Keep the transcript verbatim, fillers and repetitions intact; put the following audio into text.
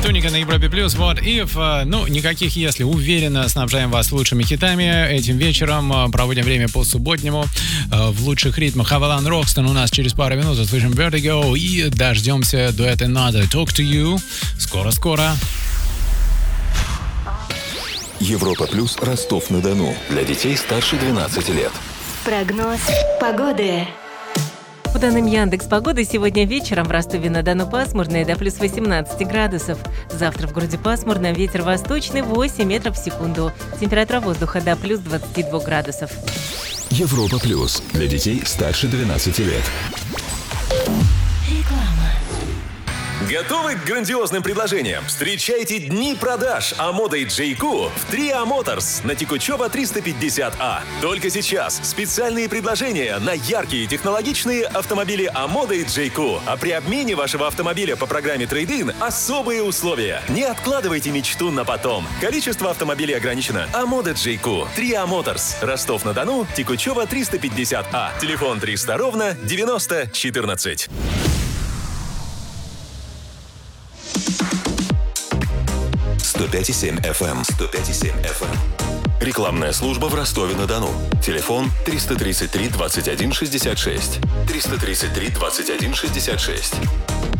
Туника на Европе Плюс. Вот if, ну, никаких если. Уверенно снабжаем вас лучшими хитами. Этим вечером проводим время по субботнему в лучших ритмах. Avalon Roxton у нас через пару минут. Услышим Vertigo и дождемся дуэта Another Talk to You. Скоро-скоро. Европа Плюс, Ростов-на-Дону. Для детей старше двенадцати лет. Прогноз погоды. По данным Яндекс.Погоды, сегодня вечером в Ростове-на-Дону пасмурно и до плюс восемнадцати градусов. Завтра в городе пасмурно, ветер восточный восемь метров в секунду. Температура воздуха до плюс двадцати двух градусов. Европа Плюс. Для детей старше двенадцати лет. Готовы к грандиозным предложениям? Встречайте дни продаж Амода и Джейку в Триа Моторс на Текучева триста пятьдесят А. Только сейчас специальные предложения на яркие и технологичные автомобили Амода и Джейку. А при обмене вашего автомобиля по программе Трейд-ин особые условия. Не откладывайте мечту на потом. Количество автомобилей ограничено. Амода Джейку. Триа Моторс. Ростов-на-Дону. Текучева триста пятьдесят А. Телефон триста ровно девяносто четырнадцать. сто пять и семь эф эм. сто пять и семь эф эм. Рекламная служба в Ростове-на-Дону. Телефон триста тридцать три двадцать один шестьдесят шесть. триста тридцать три двадцать один шестьдесят шесть.